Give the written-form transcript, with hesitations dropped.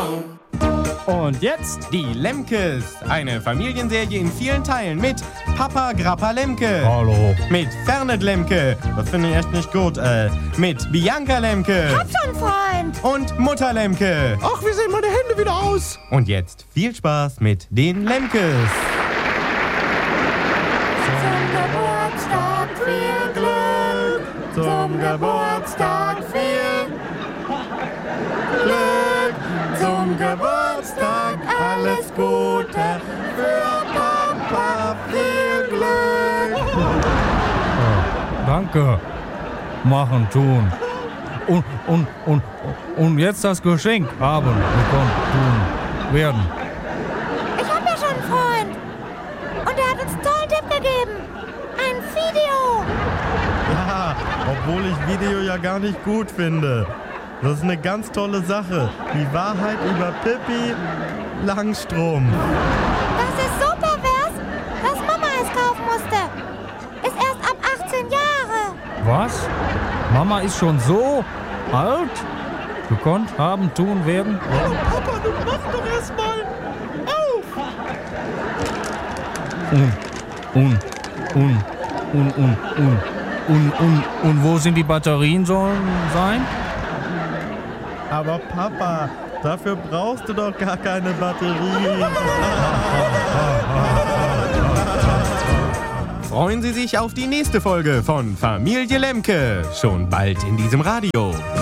Und jetzt die Lemkes. Eine Familienserie in vielen Teilen mit Papa Grappa Lemke. Hallo. Mit Fernet Lemke. Das finde ich echt nicht gut. Mit Bianca Lemke. Hab schon Freund. Und Mutter Lemke. Ach, wie sehen meine Hände wieder aus? Und jetzt viel Spaß mit den Lemkes. Zum Geburtstag viel Glück. Zum Geburtstag viel Glück. Zum Geburtstag alles Gute. Für Papa viel Glück. Danke. Machen, tun. Und jetzt das Geschenk haben, bekommen, tun, werden. Ich hab ja schon einen Freund. Und er hat uns einen tollen Tipp gegeben. Ein Video. Ja, obwohl ich Video ja gar nicht gut finde. Das ist eine ganz tolle Sache. Die Wahrheit über Pippi Langstrumpf. Das ist so pervers, dass Mama es kaufen musste. Ist erst ab 18 Jahre. Was? Mama ist schon so alt? Gekonnt, haben, tun, werden? Oh, Papa, du mach doch erst mal auf! Und wo sind die Batterien sollen sein? Aber Papa, dafür brauchst du doch gar keine Batterie. Freuen Sie sich auf die nächste Folge von Familie Lemke. Schon bald in diesem Radio.